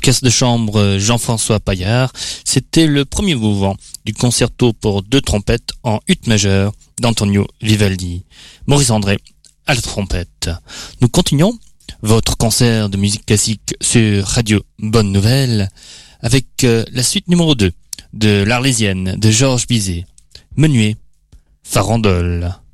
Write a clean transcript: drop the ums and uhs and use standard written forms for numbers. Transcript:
l'orchestre de chambre Jean-François Paillard, c'était le premier mouvement du concerto pour 2 trompettes en ut majeur d'Antonio Vivaldi. Maurice André à la trompette. Nous continuons votre concert de musique classique sur Radio Bonne Nouvelle avec la suite numéro 2 de l'Arlésienne de Georges Bizet, Menuet, Farandole.